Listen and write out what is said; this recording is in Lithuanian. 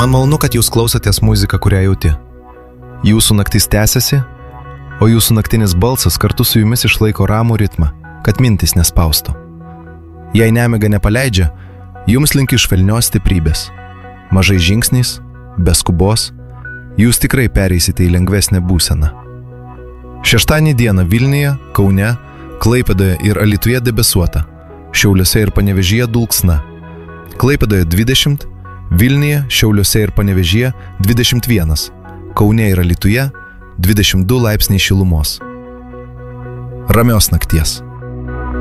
Man malonu, kad jūs klausotės muziką, kurią jauti. Jūsų naktis tęsiasi, o jūsų naktinis balsas kartu su jumis išlaiko ramų ritmą, kad mintis nespaustų. Jei nemiga nepaleidžia, jums linkiu švelnios stiprybės. Mažai žingsniais, be skubos, jūs tikrai pereisite į lengvesnę būseną. Šeštadienį dieną Vilniuje, Kaune, Klaipėdoje ir Alytuje debesuota, Šiauliuose ir Panevėžyje dulksna. Klaipėdoje 20, Vilniuje, Šiauliuose ir Panevėžyje 21, Kaune ir Alytuje 22 laipsniai šilumos. Ramios nakties.